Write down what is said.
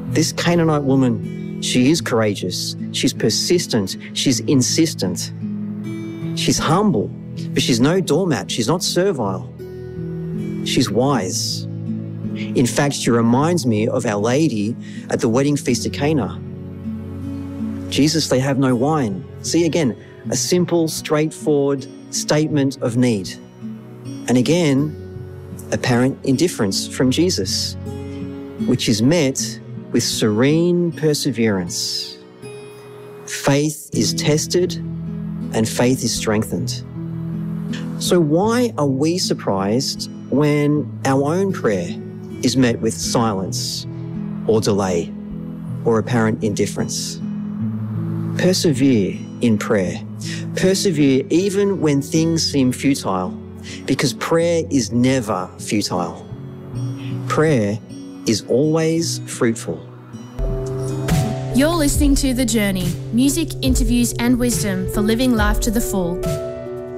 This Canaanite woman, she is courageous, she's persistent, she's insistent. She's humble, but she's no doormat, she's not servile. She's wise. In fact, she reminds me of Our Lady at the wedding feast at Cana. Jesus, they have no wine. See, again, a simple, straightforward statement of need. And again, apparent indifference from Jesus, which is met with serene perseverance. Faith is tested and faith is strengthened. So why are we surprised when our own prayer is met with silence or delay or apparent indifference? Persevere in prayer. Persevere even when things seem futile, because prayer is never futile. Prayer is always fruitful. You're listening to The Journey, music, interviews and wisdom for living life to the full.